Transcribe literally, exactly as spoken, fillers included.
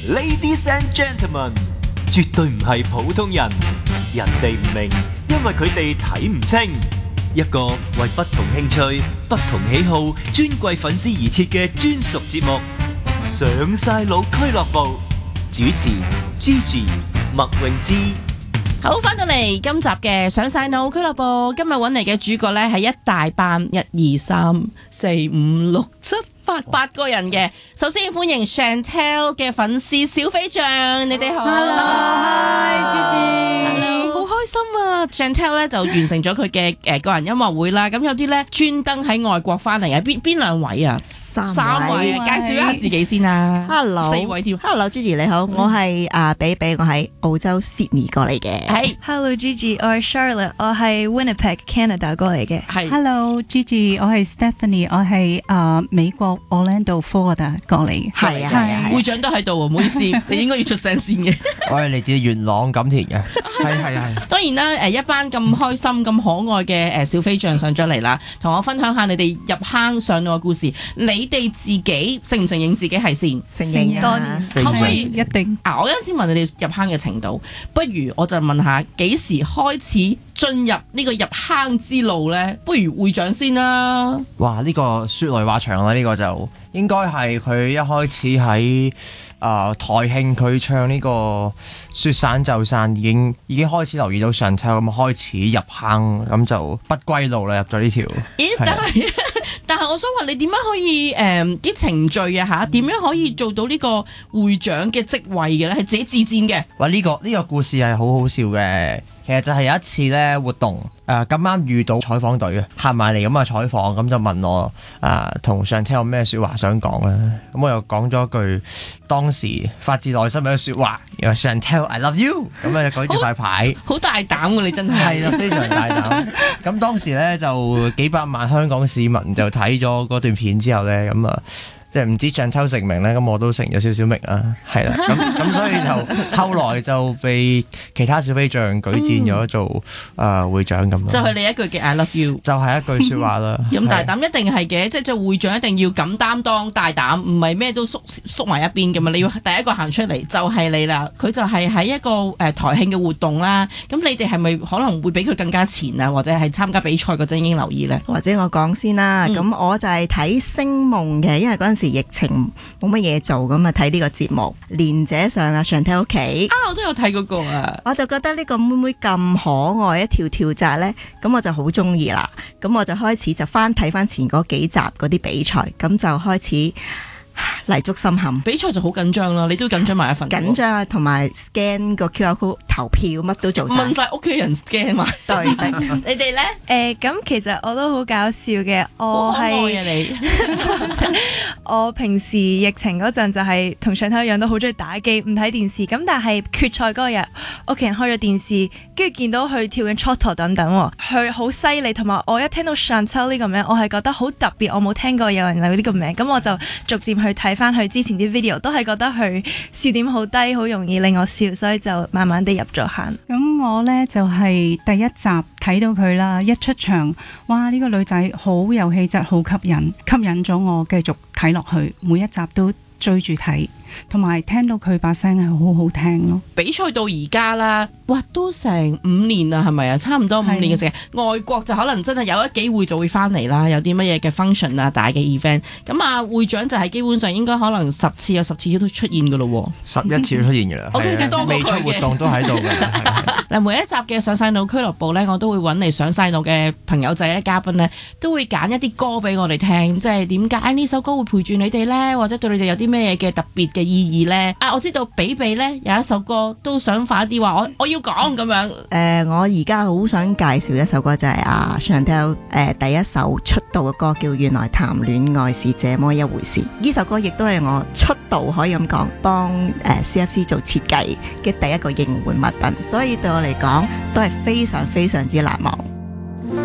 Ladies and gentlemen，絕對唔係普通人，人哋唔明，因為佢哋睇唔清。一個為不同興趣、不同喜好、尊貴粉絲而設嘅專屬節目，上晒腦俱樂部，主持 Gigi、麥詠芝。 好，翻到嚟今集嘅上晒腦俱樂部，今日揾嚟嘅主角呢係一大班，一二三四五六七八八個人嘅。首先歡迎 Chantel 嘅粉絲小飛象，你哋好。Hello，Hi，Gigi。好開心啊 ！Chantel 咧就完成咗佢嘅誒個人音樂會啦。咁有啲咧專登喺外國翻嚟啊，邊邊兩位啊？ 三位， 三位啊！介紹一下自己先啦。 Hello， 四位添。 Hello，Gigi 你好，我係啊比比，我喺澳洲 Sydney 過嚟嘅。 係 Hello Gigi，我係 Charlotte，我係 Winnipeg Canada 過嚟嘅。 係 Hello Gigi，我係 Stephanie， 我係啊、呃、美國 Orlando Florida 過嚟。 係啊係啊， 會長都喺度喎，唔好意思，你應該要出聲先嘅。 我係嚟自元朗錦田嘅，係係係。 當然啦，誒一班咁開心、咁可愛嘅誒小飛象上咗嚟啦，同我分享下你哋入坑上腦嘅故事。你哋自己承唔承認自己係先？ 承認多啊年， 可唔可以一定啊！我啱先問你哋入坑嘅程度，不如我就問下幾時開始進入呢個入坑之路呢？不如會長先啦。 哇！呢、這個説來話長啦，呢、這個就應該係佢一開始喺啊、呃、台慶佢唱呢個説散就散，已經已經開始留意到 Chantel 咁開始入坑，咁就不歸路啦，入咗呢條。 咦？但係但係，我想話你點樣可以誒啲、呃、程序啊嚇？點樣可以做到呢個會長嘅職位嘅咧？係自己自薦嘅。 哇！呢、這個呢、這個故事係好好笑嘅。其實就係有一次咧活動，誒咁啱遇到採訪隊嘅行埋嚟咁啊採訪，咁就問我啊同 Chantel 有咩説話想講啦，咁我又講咗句當時發自內心嘅説話，又話 Chantel I love you，咁啊舉住塊牌， 好大膽喎！你真係係啦，非常大膽。咁當時咧就幾百萬香港市民就睇咗嗰段片之後咧，咁啊。即係唔知 Chantel 成名咧，咁我都成咗少少名啦，係啦，咁咁所以就後來就被其他小飛象舉薦咗做誒、呃、會長咁咯。 就係你一句嘅 I love you， 就係一句説話啦。 咁大膽一定係嘅，即係做會長一定要敢擔當大膽，唔係咩都縮縮埋一邊嘅嘛。你要第一個行出嚟就係你啦。佢就係喺一個誒、呃、台慶嘅活動啦。咁你哋係咪可能會比佢更加前啊？或者係參加比賽嗰陣已經留意咧？ 或者我講先啦，咁、嗯、我就係睇星夢嘅，因為嗰陣時疫情冇乜嘢做，咁啊睇呢個節目，蓮姐上阿 Chantel 屋企啊，我都有睇嗰個啊， 我就覺得呢個妹妹咁可愛，一跳跳紮呢，咁我就好中意啦，咁我就開始就翻睇翻前嗰幾集嗰啲比賽，咁就開始泥足深陷。 比賽就好緊張啦，你都緊張埋一份。 緊張啊，同埋 scan 個 Q R code 投票，乜都做晒。 問晒屋企人 scan 嘛？ 對， 你哋呢？ 誒，咁其實我都好搞笑嘅，我係、 啊、你。 我平時疫情嗰陣就係同 Chantel 一樣都好中意打機，唔睇電視。咁但係決賽嗰日，屋企人開咗電視，跟住見到佢跳緊 Chotto 等等，佢好犀利。同埋我一聽到 Chantel 呢個名，我係覺得好特別，我冇聽過有人有呢個名。咁我就逐漸去睇翻佢之前啲 video， 都係覺得佢笑點好低，好容易令我笑，所以就慢慢地入咗坑。 咁我呢，就係、是、第一集睇到佢啦，一出場，哇！呢、這個女仔好有氣質，好吸引，吸引咗我繼續睇落去，每一集都追住睇。同埋聽到佢把聲係好好聽咯。 比賽到而家啦，哇，都成五年啦，係咪啊？差唔多五年嘅時間。外國就可能真係有一機會就會翻嚟啦，有啲乜嘢嘅 function 啊，大嘅 event。咁啊，會長就係基本上應該可能十次有十次都出現噶咯。 十一次都出現噶啦。 我哋多過佢嘅。 未出活動都喺度嘅。 嗱，每一集嘅上晒腦俱樂部咧，我都會揾嚟上晒腦嘅朋友仔咧、嘉賓咧，都會揀一啲歌俾我哋聽，即係點解呢首歌會陪住你哋咧，或者對你哋有啲咩嘅特別嘅意義咧？啊，我知道比比咧有一首歌都想快啲話，我我要講咁樣。誒、 呃，我而家好想介紹一首歌，就係阿 Chantel 誒第一首出道嘅歌，叫《原來談戀愛是這麼一回事》。呢首歌亦都係我出道可以咁講，幫誒 C F C 做設計嘅第一個應援物品，所以對我嚟講都係非常非常之難忘。